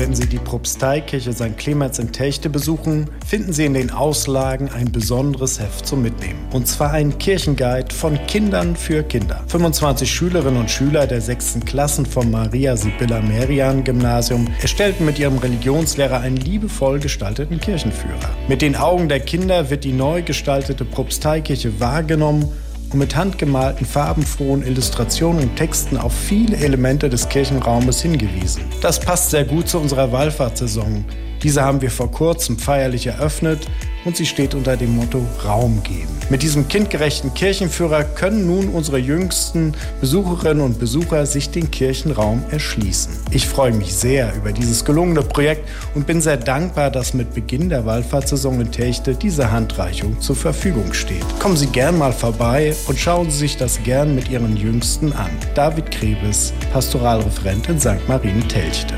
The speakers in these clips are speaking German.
wenn Sie die Propsteikirche St. Clemens in Techte besuchen, finden Sie in den Auslagen ein besonderes Heft zum Mitnehmen. Und zwar einen Kirchenguide von Kindern für Kinder. 25 Schülerinnen und Schüler der 6. Klassen vom Maria-Sibylla-Merian-Gymnasium erstellten mit ihrem Religionslehrer einen liebevoll gestalteten Kirchenführer. Mit den Augen der Kinder wird die neu gestaltete Propsteikirche wahrgenommen und mit handgemalten, farbenfrohen Illustrationen und Texten auf viele Elemente des Kirchenraumes hingewiesen. Das passt sehr gut zu unserer Wallfahrtssaison. Diese haben wir vor kurzem feierlich eröffnet und sie steht unter dem Motto Raum geben. Mit diesem kindgerechten Kirchenführer können nun unsere jüngsten Besucherinnen und Besucher sich den Kirchenraum erschließen. Ich freue mich sehr über dieses gelungene Projekt und bin sehr dankbar, dass mit Beginn der Wallfahrtssaison in Techte diese Handreichung zur Verfügung steht. Kommen Sie gern mal vorbei und schauen Sie sich das gern mit Ihren Jüngsten an. David Krebes, Pastoralreferent in St. Marien-Telchte.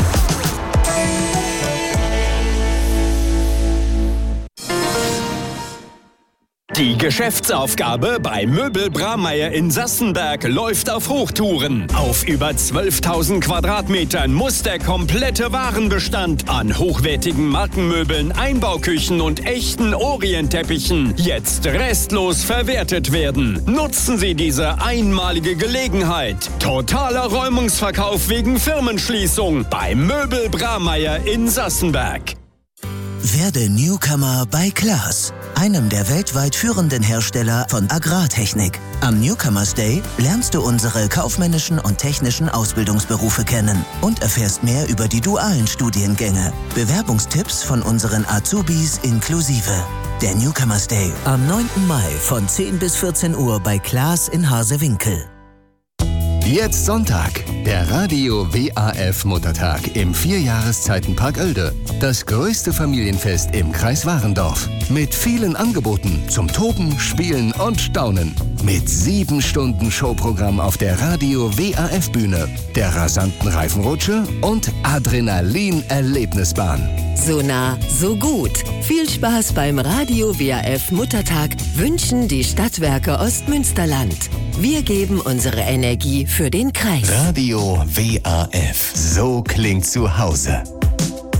Die Geschäftsaufgabe bei Möbel Bramayr in Sassenberg läuft auf Hochtouren. Auf über 12.000 Quadratmetern muss der komplette Warenbestand an hochwertigen Markenmöbeln, Einbauküchen und echten Orientteppichen jetzt restlos verwertet werden. Nutzen Sie diese einmalige Gelegenheit. Totaler Räumungsverkauf wegen Firmenschließung bei Möbel Bramayr in Sassenberg. Werde Newcomer bei Claas, einem der weltweit führenden Hersteller von Agrartechnik. Am Newcomers Day lernst du unsere kaufmännischen und technischen Ausbildungsberufe kennen und erfährst mehr über die dualen Studiengänge. Bewerbungstipps von unseren Azubis inklusive. Der Newcomers Day am 9. Mai von 10 bis 14 Uhr bei Claas in Harsewinkel. Jetzt Sonntag, der Radio WAF Muttertag im 4-Jahreszeitenpark Oelde. Das größte Familienfest im Kreis Warendorf. Mit vielen Angeboten zum Toben, Spielen und Staunen. Mit 7 Stunden Showprogramm auf der Radio WAF Bühne, der rasanten Reifenrutsche und Adrenalin-Erlebnisbahn. So nah, so gut. Viel Spaß beim Radio WAF Muttertag wünschen die Stadtwerke Ostmünsterland. Wir geben unsere Energie für den Kreis. Radio WAF. So klingt zu Hause.